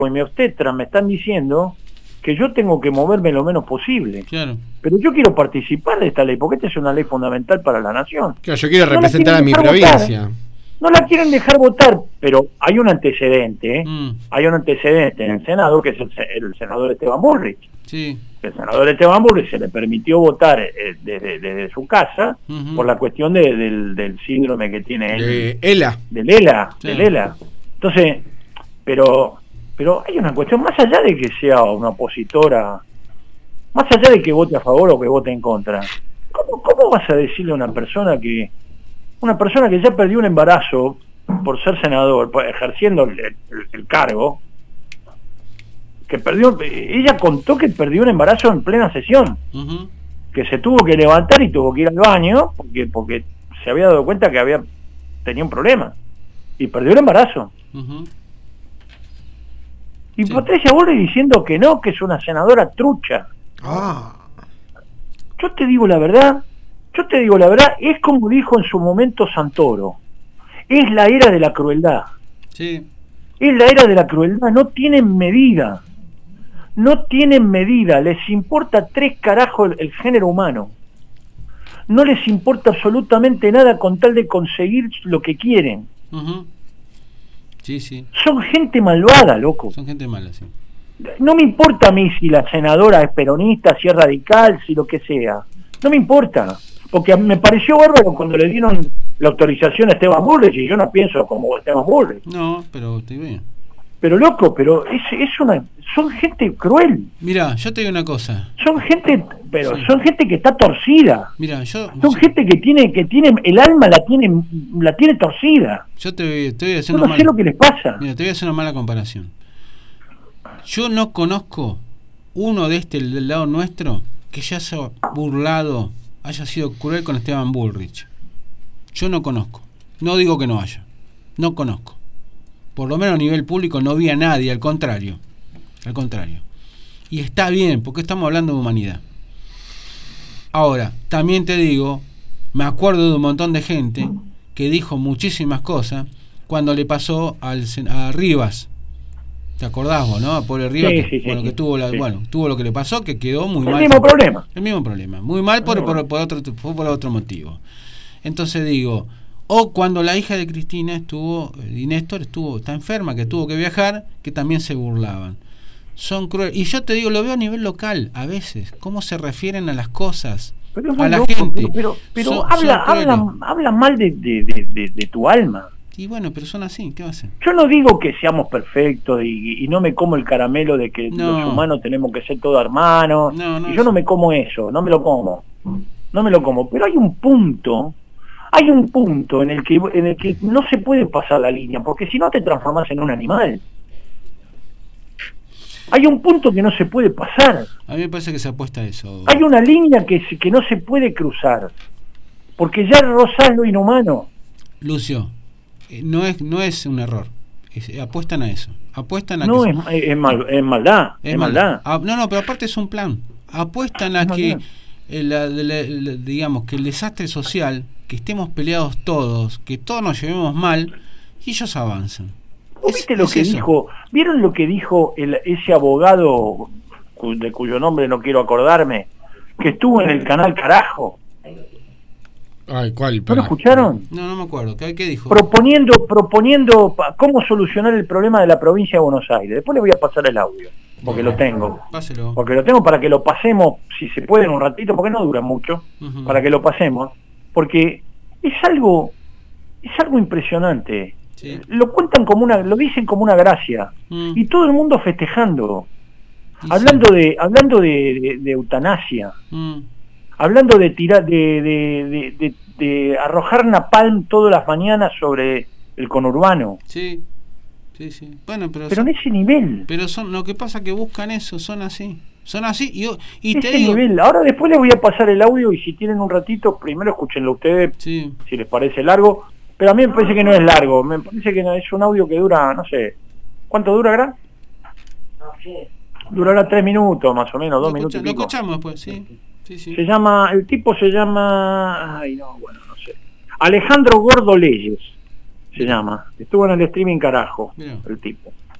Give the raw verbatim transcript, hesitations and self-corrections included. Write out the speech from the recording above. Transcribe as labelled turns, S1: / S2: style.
S1: y mi obstetra me están diciendo que yo tengo que moverme lo menos posible.
S2: Claro.
S1: Pero yo quiero participar de esta ley, porque esta es una ley fundamental para la nación.
S3: Claro, yo quiero
S1: No la
S3: representar a
S1: quieren
S3: mi
S1: dejar
S3: provincia.
S1: votar. No la quieren dejar votar, pero hay un antecedente, ¿eh?
S2: Mm.
S1: Hay un antecedente en el Senado, que es el, el senador Esteban Bullrich.
S2: Sí.
S1: El senador Esteban Bullrich se le permitió votar eh, desde, desde su casa
S2: Uh-huh.
S1: por la cuestión de, del, del síndrome que tiene él.
S3: De ELA.
S1: Del ELA,
S2: Sí.
S1: del ELA. Entonces, pero, pero hay una cuestión, más allá de que sea una opositora, más allá de que vote a favor o que vote en contra, ¿cómo, cómo vas a decirle a una persona que, una persona que ya perdió un embarazo por ser senador, por, ejerciendo el, el, el cargo, que perdió, ella contó que perdió un embarazo en plena sesión,
S2: Uh-huh.
S1: que se tuvo que levantar y tuvo que ir al baño porque porque se había dado cuenta que había tenía un problema y perdió el embarazo.
S2: Uh-huh.
S1: Y
S2: Sí.
S1: Patricia Bullrich diciendo que no, que es una senadora trucha.
S3: Ah.
S1: Yo te digo la verdad, yo te digo la verdad, es como dijo en su momento Santoro, es la era de la crueldad,
S2: Sí.
S1: es la era de la crueldad, no tienen medida, no tienen medida, les importa tres carajos el, el género humano, no les importa absolutamente nada con tal de conseguir lo que quieren,
S2: Uh-huh. Sí, sí.
S1: son gente malvada, loco.
S2: Son gente mala, sí.
S1: No me importa a mí si la senadora es peronista, si es radical, si lo que sea. No me importa. Porque me pareció bárbaro cuando le dieron la autorización a Esteban Bullrich, y yo no pienso como Esteban Bullrich.
S2: No, pero estoy bien.
S1: Pero loco, pero es, es una, son gente cruel.
S2: Mira, yo te digo una cosa.
S1: Son gente, pero
S2: Sí.
S1: son gente que está torcida.
S2: Mira, yo
S1: Son gente que tiene, que tiene, el alma la tiene, la tiene torcida.
S2: yo te voy, te voy a hacer
S1: Yo
S2: una
S1: no sé
S2: mala,
S1: lo que les pasa.
S2: mira, te voy a hacer una mala comparación. Yo no conozco uno de este del lado nuestro que ya se haya burlado, haya sido cruel con Esteban Bullrich. Yo no conozco. No digo que no haya. No conozco. Por lo menos a nivel público no vi a nadie, al contrario. Al contrario. Y está bien, porque estamos hablando de humanidad. Ahora, también te digo, me acuerdo de un montón de gente que dijo muchísimas cosas cuando le pasó al sen- a Rivas. ¿Te acordás vos, no? A Pablo Rivas,
S1: Sí,
S2: que,
S1: sí, sí,
S2: bueno,
S1: sí.
S2: que tuvo la,
S1: Sí.
S2: bueno, tuvo lo que le pasó, que quedó muy
S1: El
S2: mal.
S1: mismo problema.
S2: El mismo problema. Muy mal por, por, por otro, fue por otro motivo. Entonces digo, o cuando la hija de Cristina estuvo, y Néstor estuvo, está enferma, que tuvo que viajar, que también se burlaban. Son crueles. Y yo te digo, lo veo a nivel local, a veces, cómo se refieren a las cosas,
S1: Pero es
S2: a
S1: muy
S2: la
S1: loco,
S2: gente.
S1: Pero, pero, pero
S2: Son-
S1: habla,
S2: son crueles.
S1: habla, habla mal de, de, de, de, de tu alma.
S2: Y bueno, pero son así, ¿qué va a hacer?
S1: Yo no digo que seamos perfectos y, y no me como el caramelo de que
S2: No.
S1: los humanos tenemos que ser todos hermanos.
S2: No, no,
S1: y yo no
S2: sí.
S1: me como eso, no me lo como. No me lo como. Pero hay un punto, hay un punto en el que en el que no se puede pasar la línea, porque si no te transformas en un animal. Hay un punto que no se puede pasar.
S2: A mí me parece que se apuesta a eso.
S1: Hay una línea que, se- que no se puede cruzar. Porque ya rozás lo inhumano.
S2: Lucio, eh, no es no es un error. Es- eh, apuestan a eso. Apuestan a
S1: No,
S2: que
S1: es, es, es mal- es maldad. Es,
S2: es
S1: maldad.
S2: Ah, no, no, pero aparte es un plan. Apuestan a
S1: Es
S2: que
S1: maldad.
S2: el, la- la- la- digamos que el desastre social, que estemos peleados todos, que todos nos llevemos mal, y ellos avanzan.
S1: ¿Vos
S2: Es-
S1: viste lo
S2: es
S1: que
S2: eso.
S1: dijo? ¿Vieron lo que dijo el, ese abogado cu- de cuyo nombre no quiero acordarme, que estuvo en el canal Carajo?
S3: Ay, ¿cuál?
S1: ¿No lo
S3: Pará.
S1: escucharon?
S2: No, no me acuerdo. ¿Qué, qué dijo?
S1: Proponiendo, proponiendo pa- cómo solucionar el problema de la provincia de Buenos Aires. Después le voy a pasar el audio, porque lo tengo.
S2: Páselo.
S1: Porque lo tengo para que lo pasemos, si se puede, en un ratito, porque no dura mucho,
S2: Ujú.
S1: para que lo pasemos, porque es algo, es algo impresionante.
S2: Sí.
S1: Lo cuentan como una, lo dicen como una gracia,
S2: Mm.
S1: y todo el mundo festejando,
S2: Y
S1: hablando
S2: sí.
S1: de, hablando de, de, de eutanasia,
S2: Mm.
S1: hablando de tirar, de, de, de, de, de arrojar napalm todas las mañanas sobre el conurbano,
S2: Sí. Sí, sí. Bueno, pero
S1: pero
S2: son,
S1: en ese nivel,
S2: pero son lo que pasa que buscan eso, son así. Son así y, yo- y te
S1: ese
S2: digo,
S1: nivel. Ahora después les voy a pasar el audio y si tienen un ratito, primero escúchenlo ustedes,
S2: sí.
S1: si les parece largo, pero a mí me parece que no es largo, me parece que no, es un audio que dura, no sé, ¿cuánto dura, Gra? Durará tres minutos más o menos, dos
S2: Lo,
S1: minutos
S2: escucha-
S1: y
S2: lo
S1: pico.
S2: escuchamos después, sí. Sí, sí.
S1: Se llama, el tipo se llama, ay no, bueno, no sé, Alejandro Gordo Leyes se llama, estuvo en el streaming Carajo,
S2: Mirá.
S1: el tipo.